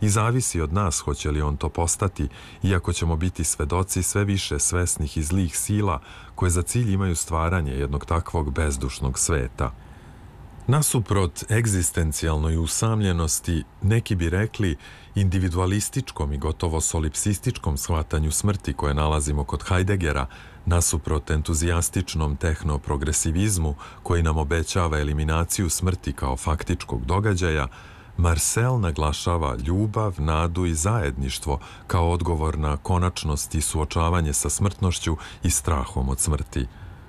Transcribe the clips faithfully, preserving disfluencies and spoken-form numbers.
i zavisi od nas hoće li on to postati, iako ćemo biti svedoci sve više svesnih i zlih sila koje za cilj imaju stvaranje jednog takvog bezdušnog sveta. Nasuprot egzistencijalnoj usamljenosti, neki bi rekli individualističkom i gotovo solipsističkom shvatanju smrti koje nalazimo kod Heideggera, nasuprot entuzijastičnom tehnoprogresivizmu koji nam obećava eliminaciju smrti kao faktičkog događaja, Marcel naglašava ljubav, nadu i zajedništvo kao odgovor na konačnost i suočavanje sa smrtnošću i strahom od smrti.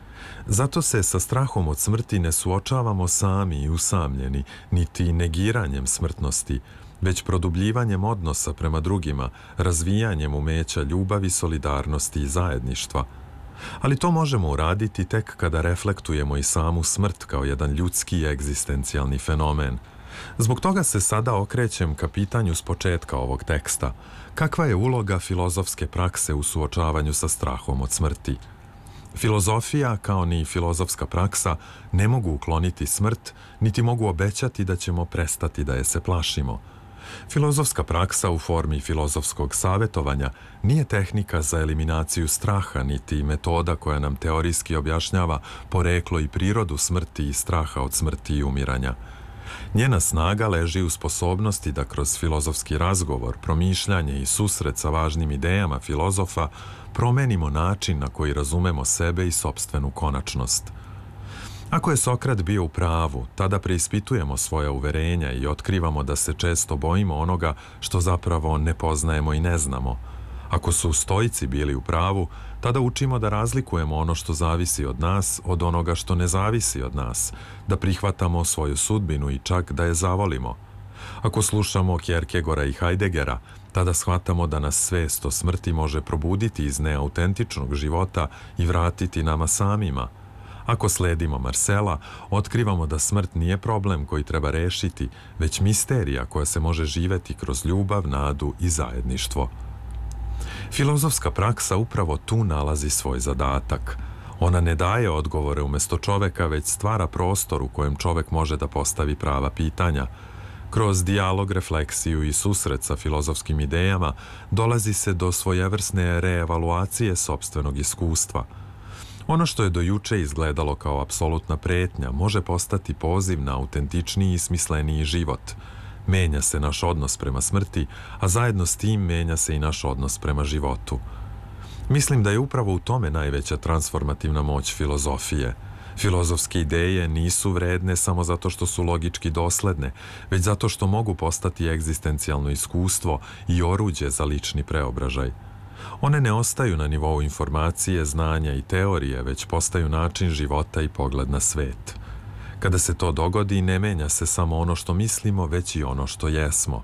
Zato se sa strahom od smrti ne suočavamo sami i usamljeni, niti negiranjem smrtnosti, već produbljivanjem odnosa prema drugima, razvijanjem umeća ljubavi, solidarnosti i zajedništva. Ali to možemo uraditi tek kada reflektujemo i samu smrt kao jedan ljudski egzistencijalni fenomen. Zbog toga se sada okrećem ka pitanju s početka ovog teksta. Kakva je uloga filozofske prakse u suočavanju sa strahom od smrti? Filozofija, kao ni filozofska praksa, ne mogu ukloniti smrt, niti mogu obećati da ćemo prestati da je se plašimo. Filozofska praksa u formi filozofskog savjetovanja nije tehnika za eliminaciju straha, niti metoda koja nam teorijski objašnjava poreklo i prirodu smrti i straha od smrti i umiranja. Njena snaga leži u sposobnosti da kroz filozofski razgovor, promišljanje i susret sa važnim idejama filozofa promenimo način na koji razumemo sebe i sopstvenu konačnost. Ako je Sokrat bio u pravu, tada preispitujemo svoja uverenja i otkrivamo da se često bojimo onoga što zapravo ne poznajemo i ne znamo. Ako su stoici bili u pravu, tada učimo da razlikujemo ono što zavisi od nas od onoga što ne zavisi od nas, da prihvatamo svoju sudbinu i čak da je zavolimo. Ako slušamo Kierkegaarda i Heideggera, tada shvatamo da nas svest o smrti može probuditi iz neautentičnog života i vratiti nama samima. Ako sledimo Marcela, otkrivamo da smrt nije problem koji treba rešiti, već misterija koja se može živeti kroz ljubav, nadu i zajedništvo. Filozofska praksa upravo tu nalazi svoj zadatak. Ona ne daje odgovore umjesto čoveka, već stvara prostor u kojem čovek može da postavi prava pitanja. Kroz dijalog, refleksiju i susret sa filozofskim idejama dolazi se do svojevrsne reevaluacije sopstvenog iskustva. Ono što je do juče izgledalo kao apsolutna pretnja može postati poziv na autentičniji i smisleniji život. Menja se naš odnos prema smrti, a zajedno s tim menja se i naš odnos prema životu. Mislim da je upravo u tome najveća transformativna moć filozofije. Filozofske ideje nisu vredne samo zato što su logički dosledne, već zato što mogu postati egzistencijalno iskustvo i oruđe za lični preobražaj. One ne ostaju na nivou informacije, znanja i teorije, već postaju način života i pogled na svet. Kada se to dogodi, ne menja se samo ono što mislimo, već i ono što jesmo.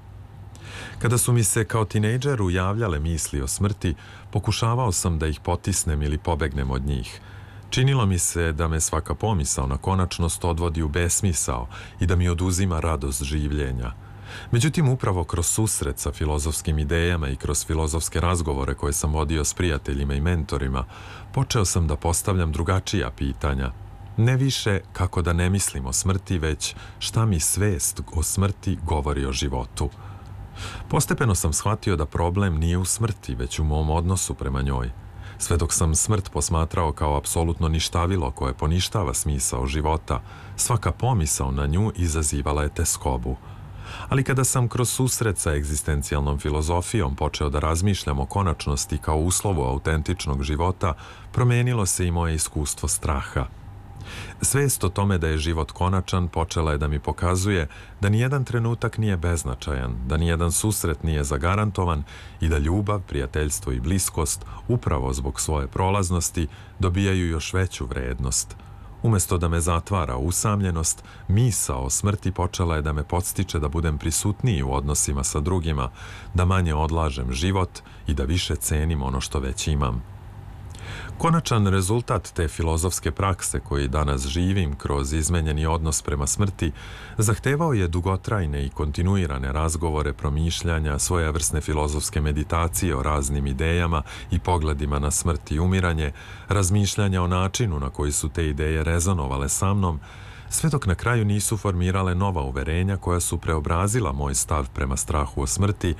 Kada su mi se kao tinejdžeru javljale misli o smrti, pokušavao sam da ih potisnem ili pobegnem od njih. Činilo mi se da me svaka pomisao na konačnost odvodi u besmisao i da mi oduzima radost življenja. Međutim, upravo kroz susret sa filozofskim idejama i kroz filozofske razgovore koje sam vodio s prijateljima i mentorima, počeo sam da postavljam drugačija pitanja. Ne više kako da ne mislim o smrti, već šta mi svest o smrti govori o životu. Postepeno sam shvatio da problem nije u smrti, već u mom odnosu prema njoj. Sve dok sam smrt posmatrao kao apsolutno ništavilo koje poništava smisao života, svaka pomisao na nju izazivala je teskobu. Ali kada sam kroz susret sa egzistencijalnom filozofijom počeo da razmišljam o konačnosti kao uslovu autentičnog života, promenilo se i moje iskustvo straha. Svest o tome da je život konačan počela je da mi pokazuje da nijedan trenutak nije beznačajan, da nijedan susret nije zagarantovan i da ljubav, prijateljstvo i bliskost, upravo zbog svoje prolaznosti, dobijaju još veću vrednost. Umesto da me zatvara usamljenost, misao o smrti počela je da me podstiče da budem prisutniji u odnosima sa drugima, da manje odlažem život i da više cenim ono što već imam. Konačan rezultat te filozofske prakse koji danas živim kroz izmenjeni odnos prema smrti zahtevao je dugotrajne i kontinuirane razgovore, promišljanja, svojevrsne filozofske meditacije o raznim idejama i pogledima na smrt i umiranje, razmišljanja o načinu na koji su te ideje rezonovale sa mnom, sve dok na kraju nisu formirale nova uverenja koja su preobrazila moj stav prema strahu o smrti